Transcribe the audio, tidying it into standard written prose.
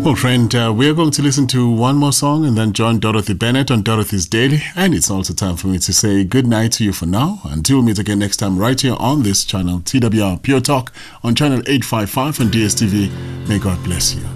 Well, friend, we're going to listen to one more song and then join Dorothy Bennett on Dorothy's Daily. And it's also time for me to say good night to you for now. Until we meet again next time right here on this channel, TWR Pure Talk on channel 855 on DSTV. May God bless you.